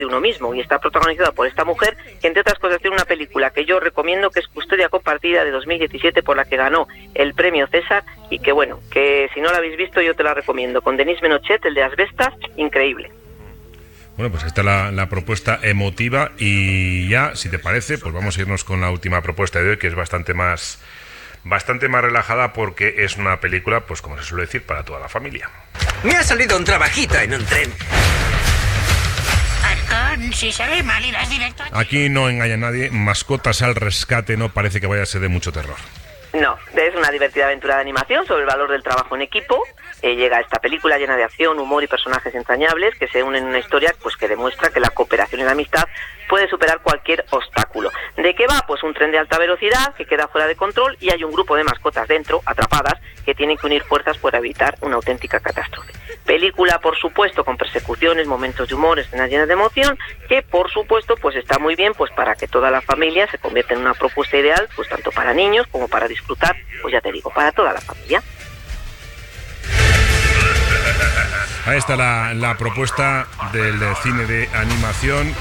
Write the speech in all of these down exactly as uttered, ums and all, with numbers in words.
de uno mismo, y está protagonizada por esta mujer que, entre otras cosas, tiene una película que yo recomiendo, que es Custodia Compartida, de dos mil diecisiete, por la que ganó el premio César, y que bueno, que si no la habéis visto yo te la recomiendo, con Denis Menochet, el de Asbestas, increíble. Bueno, pues esta es la, la propuesta emotiva, y ya, si te parece, pues vamos a irnos con la última propuesta de hoy, que es bastante más bastante más relajada, porque es una película, pues como se suele decir, para toda la familia. Me ha salido un trabajito en un tren. Si sale mal irás directo a... Aquí no engaña a nadie, Mascotas al rescate no parece que vaya a ser de mucho terror. No, es una divertida aventura de animación sobre el valor del trabajo en equipo. Eh, llega esta película llena de acción, humor y personajes entrañables que se unen en una historia pues que demuestra que la cooperación y la amistad puede superar cualquier obstáculo. ¿De qué va? Pues un tren de alta velocidad que queda fuera de control y hay un grupo de mascotas dentro, atrapadas, que tienen que unir fuerzas para evitar una auténtica catástrofe. Película, por supuesto, con persecuciones, momentos de humor, escenas llenas de emoción, que por supuesto pues está muy bien pues para que toda la familia se convierta en una propuesta ideal, pues tanto para niños como para disfrutar, pues ya te digo, para toda la familia. Ahí está la, la propuesta del cine de animación.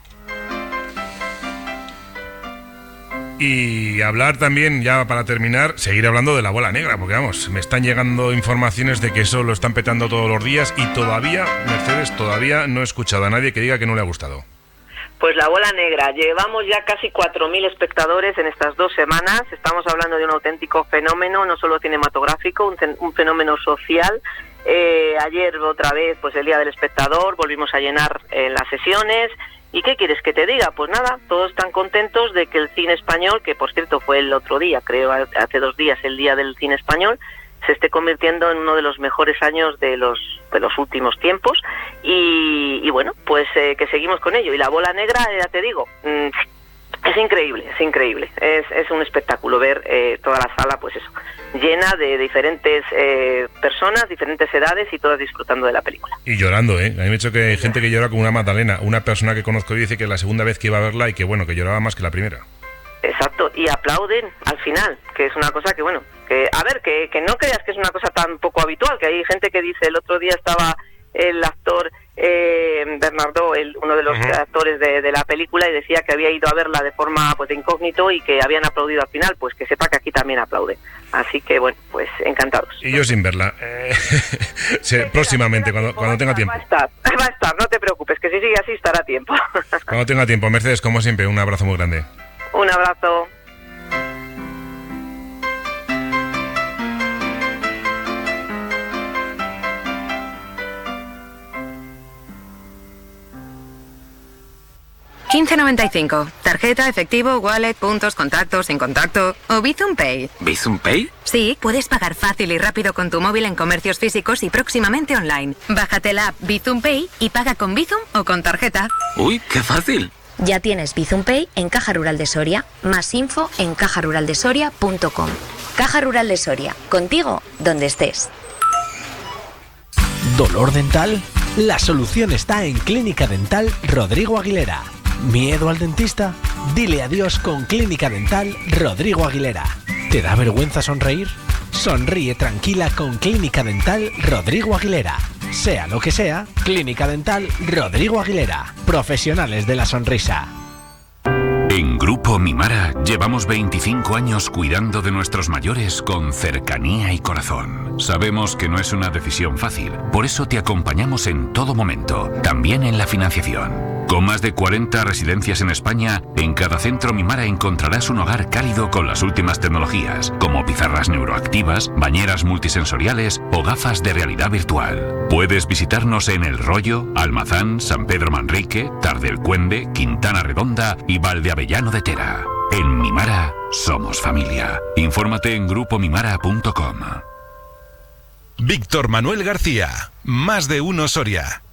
Y hablar también, ya para terminar, seguir hablando de La Bola Negra, porque vamos, me están llegando informaciones de que eso lo están petando todos los días y todavía, Mercedes, todavía no he escuchado a nadie que diga que no le ha gustado. Pues La Bola Negra, llevamos ya casi cuatro mil espectadores en estas dos semanas, estamos hablando de un auténtico fenómeno, no solo cinematográfico, un, un fenómeno social. Eh, ayer otra vez, pues el Día del Espectador, volvimos a llenar eh, las sesiones. ¿Y qué quieres que te diga? Pues nada, todos están contentos de que el cine español, que por cierto fue el otro día, creo hace dos días, el Día del Cine Español, se esté convirtiendo en uno de los mejores años de los de los últimos tiempos. Y, y bueno, pues eh, que seguimos con ello. Y La Bola Negra, ya te digo, mmm, es increíble, es increíble. Es, es un espectáculo ver eh, toda la sala, pues eso, llena de diferentes eh, personas, diferentes edades y todas disfrutando de la película. Y llorando, ¿eh? A mí me ha dicho que hay gente que llora como una magdalena. Una persona que conozco dice que es la segunda vez que iba a verla y que bueno, que lloraba más que la primera. Exacto, y aplauden al final, que es una cosa que bueno, que a ver, que, que no creas que es una cosa tan poco habitual, que hay gente que dice, el otro día estaba el actor eh, Bernardo, el, uno de los uh-huh. actores de, de la película, y decía que había ido a verla de forma pues de incógnito y que habían aplaudido al final, pues que sepa que aquí también aplauden. Así que bueno, pues encantados. Y yo sin verla, eh, sí, próximamente, cuando, cuando tenga tiempo. Va a estar, va a estar, no te preocupes, que si sigue así estará a tiempo. Cuando tenga tiempo. Mercedes, como siempre, un abrazo muy grande. Un abrazo. quince noventa y cinco. Tarjeta, efectivo, wallet, puntos, contactos, sin contacto o Bizum Pay. ¿Bizum Pay? Sí, puedes pagar fácil y rápido con tu móvil en comercios físicos y próximamente online. Bájate la app Bizum Pay y paga con Bizum o con tarjeta. ¡Uy, qué fácil! Ya tienes Bizum Pay en Caja Rural de Soria. Más info en caja rural de soria punto com. Caja Rural de Soria. Contigo, donde estés. ¿Dolor dental? La solución está en Clínica Dental Rodrigo Aguilera. ¿Miedo al dentista? Dile adiós con Clínica Dental Rodrigo Aguilera. ¿Te da vergüenza sonreír? Sonríe tranquila con Clínica Dental Rodrigo Aguilera. Sea lo que sea, Clínica Dental Rodrigo Aguilera. Profesionales de la sonrisa. En Grupo Mimara llevamos veinticinco años cuidando de nuestros mayores con cercanía y corazón. Sabemos que no es una decisión fácil, por eso te acompañamos en todo momento, también en la financiación. Con más de cuarenta residencias en España, en cada centro Mimara encontrarás un hogar cálido con las últimas tecnologías, como pizarras neuroactivas, bañeras multisensoriales o gafas de realidad virtual. Puedes visitarnos en El Rollo, Almazán, San Pedro Manrique, Tardelcuende, Quintana Redonda y Valdeavellano de Tera. En Mimara somos familia. Infórmate en grupo mimara punto com. Víctor Manuel García, Más de Uno Soria.